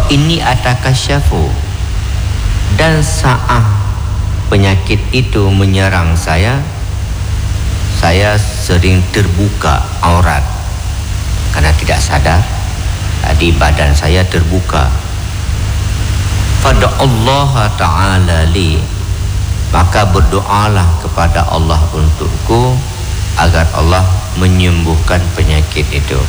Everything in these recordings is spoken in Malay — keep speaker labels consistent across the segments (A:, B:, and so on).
A: inni atakasyafu, dan saat penyakit itu menyerang saya sering terbuka aurat karena tidak sadar. Di badan saya terbuka. Fada Allah Ta'ala li, maka berdoalah kepada Allah untukku agar Allah menyembuhkan penyakit itu.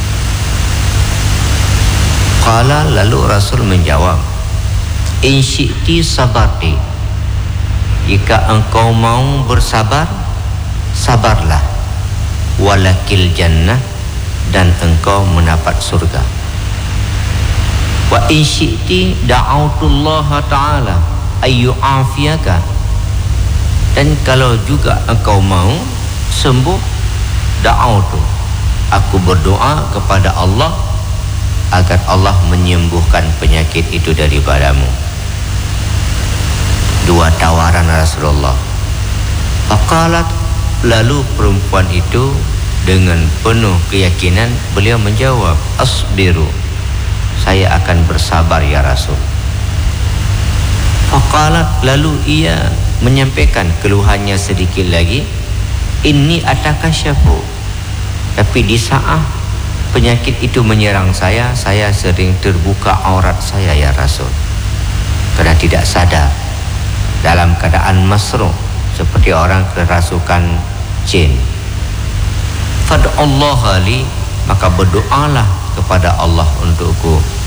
A: Qala, lalu Rasul menjawab, in syi'ti sabarti, jika engkau mau bersabar, sabarlah, walakil jannah, dan engkau mendapat surga. Wa in syi'ti da'autullaha ta'ala ayyu'afiyaka, dan kalau juga engkau mau sembuh, da'autu, aku berdoa kepada Allah agar Allah menyembuhkan penyakit itu daripadamu. Dua tawaran Rasulullah. Faqalat, lalu perempuan itu dengan penuh keyakinan beliau menjawab, asbiru, saya akan bersabar ya Rasul. Faqalat, lalu ia menyampaikan keluhannya sedikit lagi, inni atakasyafu, tapi di saat penyakit itu menyerang saya sering terbuka aurat saya ya Rasul, karena tidak sadar, dalam keadaan masruh, seperti orang kerasukan jin. Fad'allaha li, maka berdoalah kepada Allah untukku